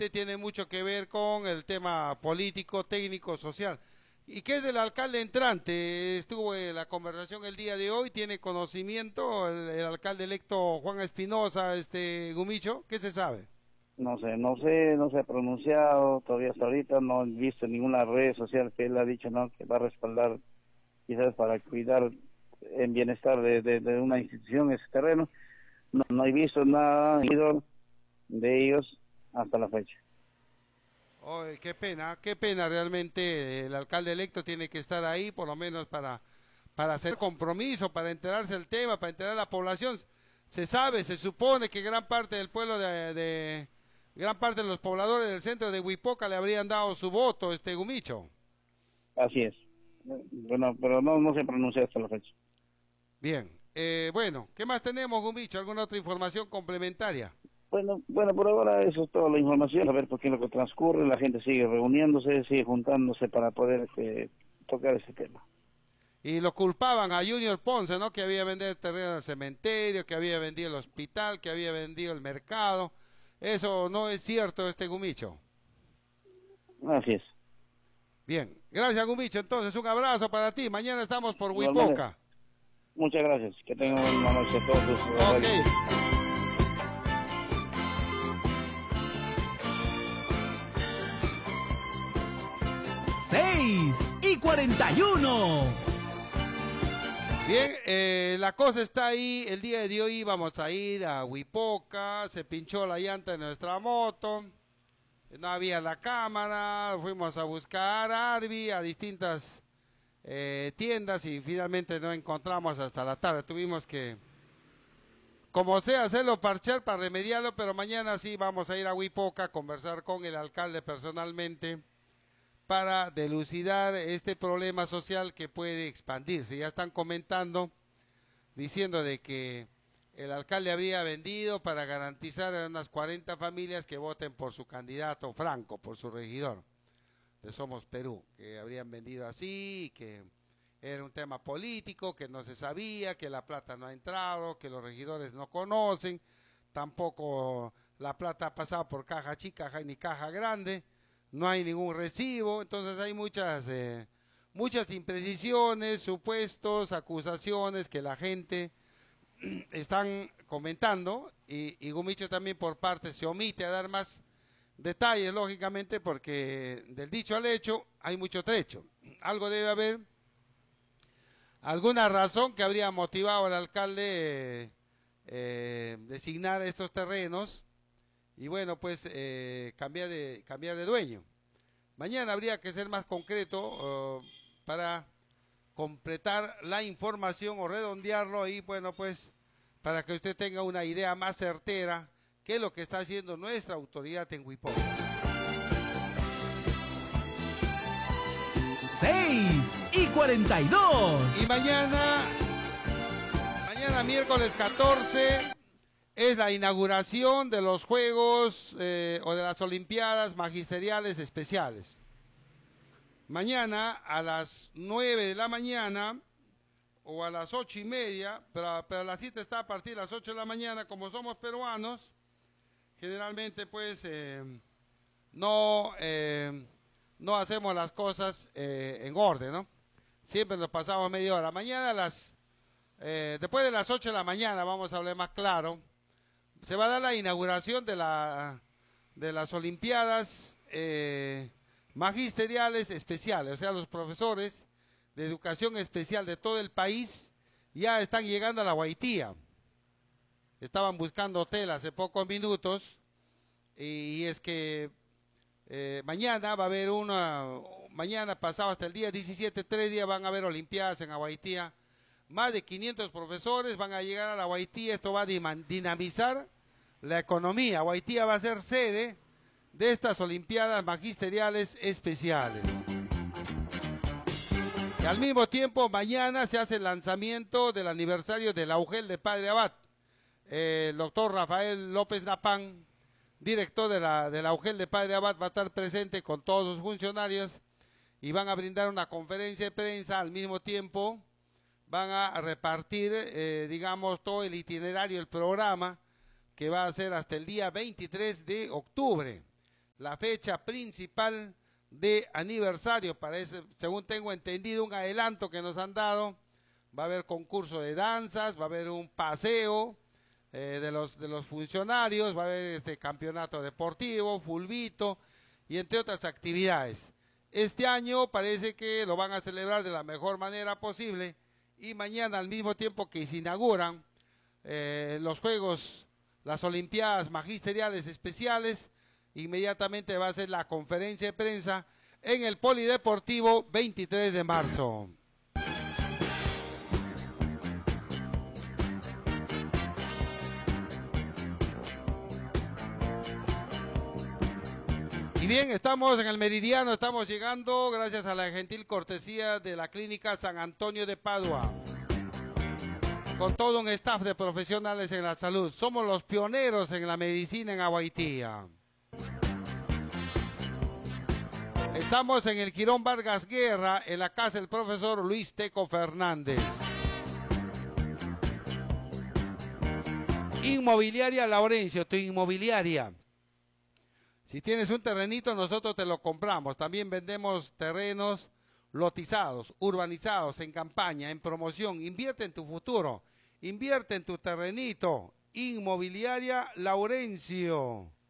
evidentemente tiene mucho que ver con el tema político, técnico, social. ¿Y qué es del alcalde entrante? Estuvo en la conversación el día de hoy, ¿tiene conocimiento el alcalde electo Juan Espinosa, Gumicho? ¿Qué se sabe? No se ha pronunciado todavía hasta ahorita, no he visto en ninguna red social que él ha dicho, ¿no?, que va a respaldar quizás para cuidar en bienestar de una institución ese terreno. No he visto nada de ellos hasta la fecha. Oye, qué pena realmente, el alcalde electo tiene que estar ahí por lo menos para hacer compromiso, para enterarse del tema, para enterar a la población. Se sabe, se supone que gran parte del pueblo gran parte de los pobladores del centro de Huipoca le habrían dado su voto, Gumicho. Así es. Bueno, pero no se pronuncia hasta la fecha. Bien, bueno, ¿qué más tenemos, Gumicho? ¿Alguna otra información complementaria? Bueno, por ahora eso es toda la información, a ver por qué es lo que transcurre, la gente sigue reuniéndose, sigue juntándose para poder tocar ese tema. Y lo culpaban a Junior Ponce, ¿no?, que había vendido el terreno del cementerio, que había vendido el hospital, que había vendido el mercado. Eso no es cierto, Gumicho. Así es. Bien, gracias, Gumicho. Entonces, un abrazo para ti. Mañana estamos por Igualmente, Huipoca. muchas gracias. Que tengan una noche a todos. Ok. 6:41. Bien, la cosa está ahí. El día de hoy íbamos a ir a Huipoca, se pinchó la llanta de nuestra moto, no había la cámara, fuimos a buscar a Arby, a distintas tiendas y finalmente no encontramos hasta la tarde. Tuvimos que, como sea, hacerlo parchar para remediarlo, pero mañana sí vamos a ir a Huipoca a conversar con el alcalde personalmente para dilucidar este problema social que puede expandirse. Ya están comentando, diciendo de que el alcalde habría vendido para garantizar a unas 40 familias que voten por su candidato Franco, por su regidor de Somos Perú, que habrían vendido así, que era un tema político, que no se sabía, que la plata no ha entrado, que los regidores no conocen, tampoco la plata ha pasado por caja chica ni caja grande, no hay ningún recibo, entonces hay muchas imprecisiones, supuestos, acusaciones que la gente están comentando y Gumicho también por parte se omite a dar más detalles, lógicamente, porque del dicho al hecho hay mucho trecho. Algo debe haber, alguna razón que habría motivado al alcalde designar estos terrenos y bueno, pues cambiar de dueño. Mañana habría que ser más concreto para completar la información o redondearlo y bueno, pues para que usted tenga una idea más certera qué es lo que está haciendo nuestra autoridad en Huipoca. 6:42. Y mañana miércoles 14 es la inauguración de los Juegos o de las Olimpiadas Magisteriales Especiales. Mañana a las 9 de la mañana o a las 8:30, pero la cita está a partir de las 8 de la mañana. Como somos peruanos, generalmente pues no hacemos las cosas en orden, ¿no? Siempre nos pasamos media hora. Mañana después de las 8 de la mañana, vamos a hablar más claro, se va a dar la inauguración de las Olimpiadas Magisteriales Especiales, o sea, los profesores de educación especial de todo el país ya están llegando a la Guaitía. Estaban buscando hotel hace pocos minutos y es que mañana va a haber mañana pasado hasta el día 17, 3 días van a haber Olimpiadas en Guaitía. Más de 500 profesores van a llegar a la Guaitía, esto va a dinamizar la economía. Guaitía va a ser sede de estas Olimpiadas Magisteriales Especiales. Y al mismo tiempo, mañana se hace el lanzamiento del aniversario del Augel de Padre Abad. El doctor Rafael López Napán, director del Augel de Padre Abad, va a estar presente con todos sus funcionarios y van a brindar una conferencia de prensa. Al mismo tiempo van a repartir, digamos, todo el itinerario, el programa que va a ser hasta el día 23 de octubre. la fecha principal de aniversario. Parece, según tengo entendido, un adelanto que nos han dado. Va a haber concurso de danzas, va a haber un paseo de los funcionarios, va a haber este campeonato deportivo, fulbito y entre otras actividades. Este año parece que lo van a celebrar de la mejor manera posible y mañana, al mismo tiempo que se inauguran los Juegos, las Olimpiadas Magisteriales Especiales, inmediatamente va a ser la conferencia de prensa en el Polideportivo 23 de marzo. Y bien, estamos en el Meridiano, estamos llegando gracias a la gentil cortesía de la Clínica San Antonio de Padua, con todo un staff de profesionales en la salud. Somos los pioneros en la medicina en Aguaitía. Estamos en el Quirón Vargas Guerra, en la casa del profesor Luis Teco Fernández. Inmobiliaria Laurencio, tu inmobiliaria. Si tienes un terrenito, nosotros te lo compramos. También vendemos terrenos lotizados, urbanizados, en campaña, en promoción. Invierte en tu futuro. Invierte en tu terrenito. Inmobiliaria Laurencio.